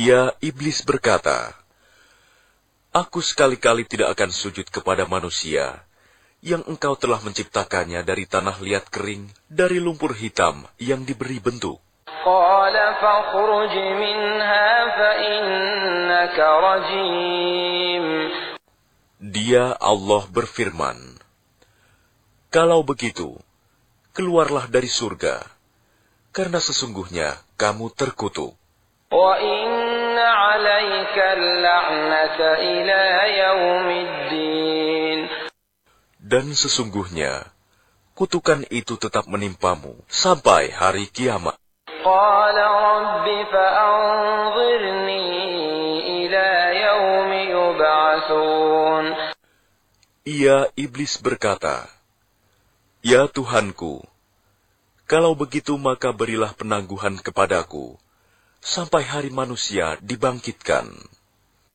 Ia, iblis, berkata, "Aku sekali-kali tidak akan sujud kepada manusia yang engkau telah menciptakannya dari tanah liat kering, dari lumpur hitam yang diberi bentuk." قال فاخرج منها فإنك رجيم. Dia, Allah, berfirman, "Kalau begitu, keluarlah dari surga, karena sesungguhnya kamu terkutuk. وإن عليك اللعنة إلى يوم الدين." Dan sesungguhnya, kutukan itu tetap menimpamu sampai hari kiamat. قال رب فأنظرني إلى يوم يبعثون. Ia, iblis, berkata, "Ya Tuhanku, kalau begitu maka berilah penangguhan kepadaku, sampai hari manusia dibangkitkan."